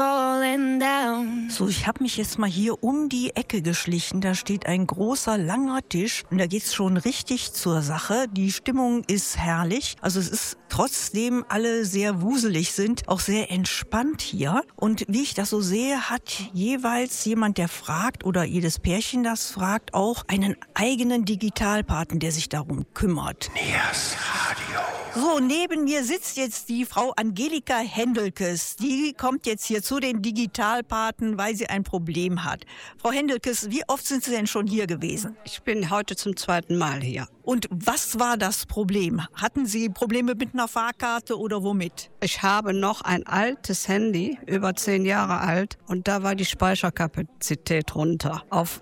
falling down. So, ich habe mich jetzt mal hier um die Ecke geschlichen. Da steht ein großer, langer Tisch und da geht's schon richtig zur Sache. Die Stimmung ist herrlich. Also es ist trotzdem alle sehr wuselig sind, auch sehr entspannt hier. Und wie ich das so sehe, hat jeweils jemand, der fragt oder jedes Pärchen, das fragt, auch einen eigenen Digitalpaten, der sich darum kümmert. Nias Radio. So, neben mir sitzt jetzt die Frau Angelika Händelkes. Die kommt jetzt hier zu den Digitalpaten, weil sie ein Problem hat. Frau Händelkes, wie oft sind Sie denn schon hier gewesen? Ich bin heute zum 2. Mal hier. Und was war das Problem? Hatten Sie Probleme mit einer Fahrkarte oder womit? Ich habe noch ein altes Handy, über 10 Jahre alt, und da war die Speicherkapazität runter auf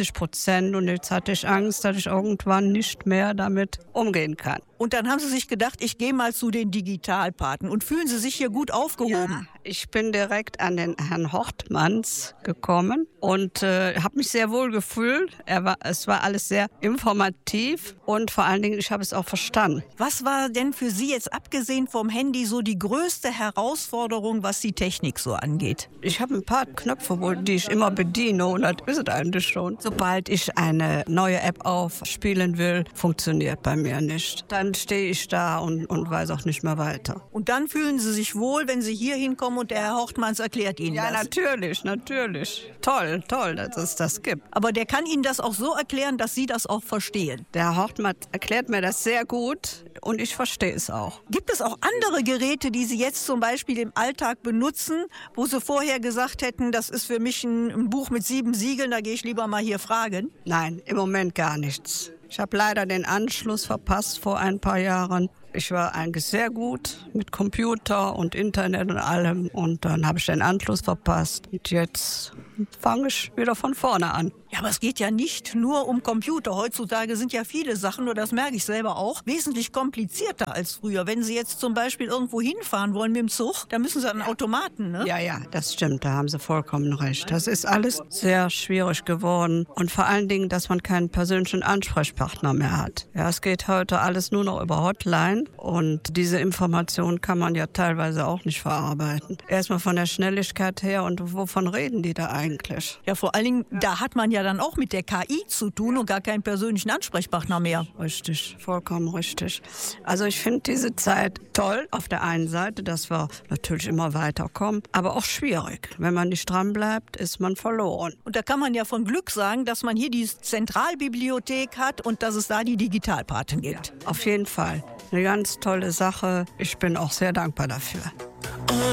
90%. Und jetzt hatte ich Angst, dass ich irgendwann nicht mehr damit umgehen kann. Und dann haben Sie sich gedacht, ich gehe mal zu den Digitalpaten. Und fühlen Sie sich hier gut aufgehoben? Ja, ich bin direkt an den Herrn Hortmanns gekommen und habe mich sehr wohl gefühlt. Es war alles sehr informativ und vor allen Dingen, ich habe es auch verstanden. Was war denn für Sie jetzt abgesehen vom Handy so die größte Herausforderung, was die Technik so angeht? Ich habe ein paar Knöpfe, die ich immer bediene und das ist es eigentlich schon. Sobald ich eine neue App aufspielen will, funktioniert bei mir nicht. Dann stehe ich da und weiß auch nicht mehr weiter. Und dann fühlen Sie sich wohl, wenn Sie hier hinkommen und der Herr Hortmanns erklärt Ihnen das? Ja, natürlich. Toll, dass es das gibt. Aber der kann Ihnen das auch so erklären, dass Sie das auch verstehen. Der Herr Hortmann erklärt mir das sehr gut und ich verstehe es auch. Gibt es auch andere Geräte, die Sie jetzt zum Beispiel im Alltag benutzen, wo Sie vorher gesagt hätten, das ist für mich ein Buch mit 7 Siegeln, da gehe ich lieber mal hier fragen? Nein, im Moment gar nichts. Ich habe leider den Anschluss verpasst vor ein paar Jahren. Ich war eigentlich sehr gut mit Computer und Internet und allem und dann habe ich den Anschluss verpasst. Und jetzt fange ich wieder von vorne an. Ja, aber es geht ja nicht nur um Computer. Heutzutage sind ja viele Sachen, und das merke ich selber auch, wesentlich komplizierter als früher. Wenn Sie jetzt zum Beispiel irgendwo hinfahren wollen mit dem Zug, dann müssen Sie an den Automaten, ne? Ja, das stimmt, da haben Sie vollkommen recht. Das ist alles sehr schwierig geworden und vor allen Dingen, dass man keinen persönlichen Ansprechpartner mehr hat. Ja, es geht heute alles nur noch über Hotline und diese Information kann man ja teilweise auch nicht verarbeiten. Erstmal von der Schnelligkeit her und wovon reden die da eigentlich? Ja, vor allen Dingen, da hat man ja dann auch mit der KI zu tun und gar keinen persönlichen Ansprechpartner mehr. Richtig, vollkommen richtig. Also ich finde diese Zeit toll auf der einen Seite, dass wir natürlich immer weiterkommen, aber auch schwierig. Wenn man nicht dran bleibt, ist man verloren. Und da kann man ja von Glück sagen, dass man hier die Zentralbibliothek hat und dass es da die Digitalpaten gibt. Ja, auf jeden Fall. Eine ganz tolle Sache. Ich bin auch sehr dankbar dafür.